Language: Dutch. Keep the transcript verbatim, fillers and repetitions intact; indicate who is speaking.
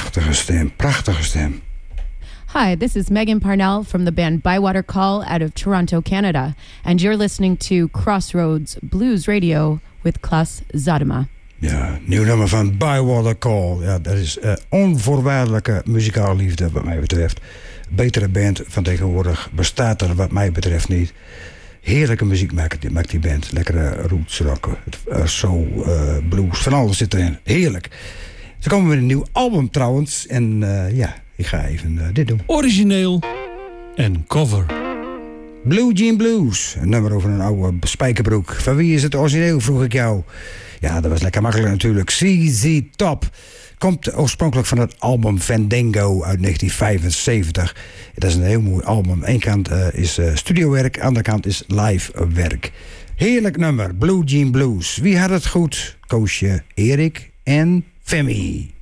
Speaker 1: Prachtige stem, prachtige stem.
Speaker 2: Hi, this is Megan Parnell from the band Bywater Call out of Toronto, Canada. And you're listening to Crossroads Blues Radio with Klas Zadema.
Speaker 1: Ja, nieuw nummer van Bywater Call. Ja, dat is uh, onvoorwaardelijke muzikale liefde wat mij betreft. Betere band van tegenwoordig bestaat er wat mij betreft niet. Heerlijke muziek maakt die, maakt die band. Lekkere roots, rock, uh, soul, uh, blues, van alles zit erin. Heerlijk. Ze komen met een nieuw album trouwens. En uh, ja, ik ga even uh, dit doen.
Speaker 3: Origineel en cover.
Speaker 1: Blue Jean Blues. Een nummer over een oude spijkerbroek. Van wie is het origineel, vroeg ik jou. Ja, dat was lekker makkelijk natuurlijk. C Z Top. Komt oorspronkelijk van het album Fandango uit negentien vijfenzeventig. Dat is een heel mooi album. Eén kant uh, is uh, studiowerk, andere kant is live werk. Heerlijk nummer, Blue Jean Blues. Wie had het goed? Koosje, Erik en Femi.